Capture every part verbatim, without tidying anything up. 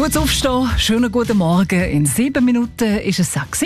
Gutes Aufstehen, schönen guten Morgen. In sieben Minuten ist es sechs.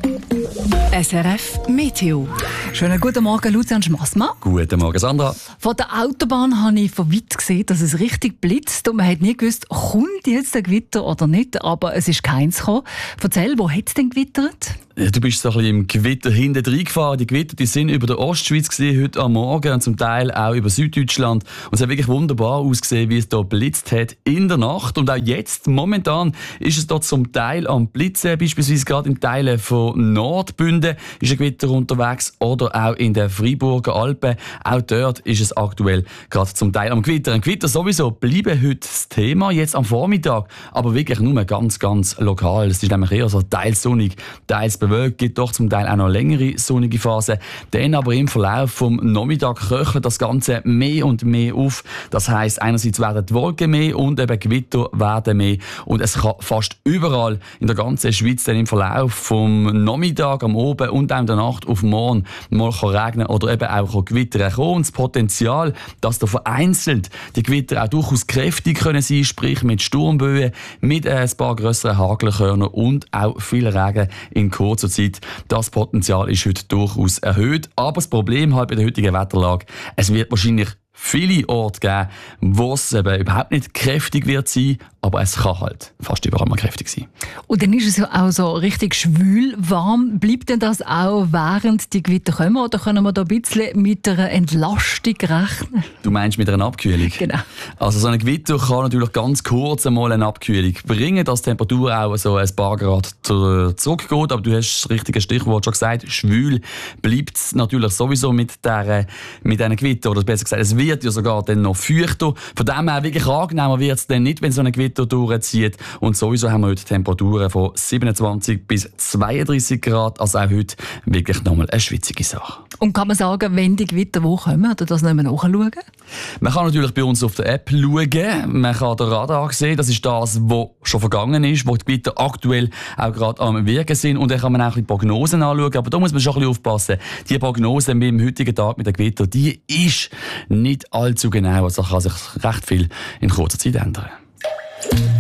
S R F Meteo. Schönen guten Morgen, Lucian Schmassmann. Guten Morgen, Sandra. Von der Autobahn habe ich von weit gesehen, dass es richtig blitzt und man hat nie gewusst, kommt jetzt ein Gewitter oder nicht, aber es ist keins gekommen. Erzähl, wo hat es denn gewittert? Du bist so ein bisschen im Gewitter hinten reingefahren. Die Gewitter die sind über der Ostschweiz gewesen, heute am Morgen und zum Teil auch über Süddeutschland. Und es hat wirklich wunderbar ausgesehen, wie es hier blitzt hat in der Nacht. Und auch jetzt, momentan, ist es dort zum Teil am Blitzen. Beispielsweise gerade in Teilen von Nordbünden ist ein Gewitter unterwegs oder auch in den Freiburger Alpen. Auch dort ist es aktuell gerade zum Teil am Gewitter. Ein Gewitter sowieso bleiben heute das Thema, jetzt am Vormittag, aber wirklich nur ganz, ganz lokal. Es ist nämlich eher so teils sonnig, teils bewölkt, gibt doch zum Teil auch noch längere sonnige Phasen. Dann aber im Verlauf vom Nachmittag köchelt das Ganze mehr und mehr auf. Das heisst, einerseits werden die Wolken mehr und eben Gewitter werden mehr. Und es kann fast überall in der ganzen Schweiz dann im Verlauf vom Nachmittag, am Abend und auch in der Nacht auf morgen mal regnen oder eben auch Gewitter kommen. Und das Potenzial, dass da vereinzelt die Gewitter auch durchaus kräftig können sein, sprich mit Sturmböen, mit ein paar grösseren Hagelkörnern und auch viel Regen in kurzer Zeit. Das Potenzial ist heute durchaus erhöht. Aber das Problem halt bei der heutigen Wetterlage, es wird wahrscheinlich viele Orte geben, wo es eben überhaupt nicht kräftig wird sein, aber es kann halt fast überall mal kräftig sein. Und dann ist es ja auch so richtig schwül warm. Bleibt denn das auch während die Gewitter kommen oder können wir da ein bisschen mit einer Entlastung rechnen? Du meinst mit einer Abkühlung? Genau. Also so ein Gewitter kann natürlich ganz kurz einmal eine Abkühlung bringen, dass die Temperatur auch so ein paar Grad zurückgeht. Aber du hast das richtige Stichwort schon gesagt, schwül bleibt es natürlich sowieso mit der, mit diesen Gewitter. Oder besser gesagt, es wird ja sogar dann noch feuchter. Von dem her wirklich angenehmer wird es dann nicht, wenn so ein Gewitter durchzieht. Und sowieso haben wir heute Temperaturen von siebenundzwanzig bis zweiunddreißig Grad. Also auch heute wirklich nochmal eine schwitzige Sache. Und kann man sagen, wenn die Gewitter wo kommen, oder das nicht mehr nachschauen? Man kann natürlich bei uns auf der App schauen. Man kann den Radar sehen. Das ist das, was schon vergangen ist, wo die Gewitter aktuell auch gerade am Wirken sind. Und dann kann man auch ein bisschen Prognosen anschauen. Aber da muss man schon ein bisschen aufpassen. Die Prognose mit dem heutigen Tag mit den Gewitter, die ist nicht allzu genau. Also kann sich recht viel in kurzer Zeit ändern.